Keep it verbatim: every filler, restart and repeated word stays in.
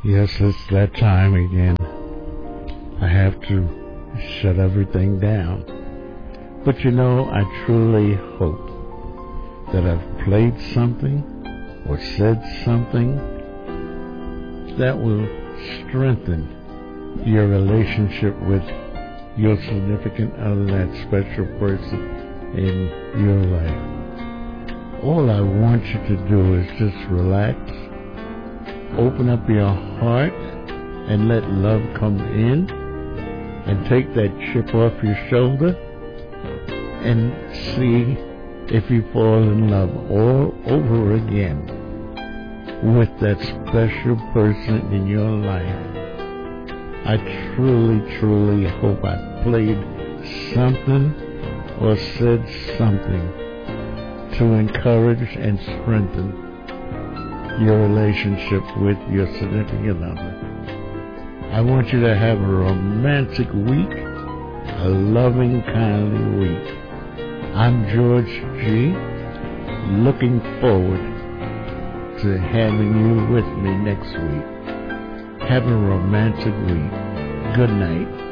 Yes, it's that time again. I have to shut everything down. But you know, I truly hope that I've played something or said something that will strengthen your relationship with your significant other, that special person in your life. All I want you to do is just relax, open up your heart, and let love come in, and take that chip off your shoulder, and see if you fall in love all over again with that special person in your life. I truly, truly hope I played something or said something to encourage and strengthen your relationship with your significant other. I want you to have a romantic week, a loving, kindly week. I'm George G. Looking forward to having you with me next week. Have a romantic week. Good night.